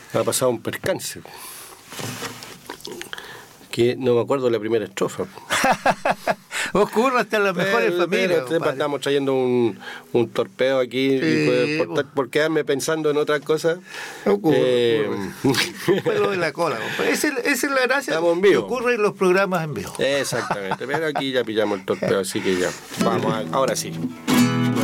ha pasado un percance. Que no me acuerdo de la primera estrofa. Ocurre hasta en las mejores familias. Estamos trayendo un torpedo aquí y por quedarme pensando en otras cosas. Ocurre. Lo de la cola, compadre. Esa es la gracia que ocurre en los programas en vivo. Exactamente, pero aquí ya pillamos el torpedo, así que ya. Vamos, ahora sí.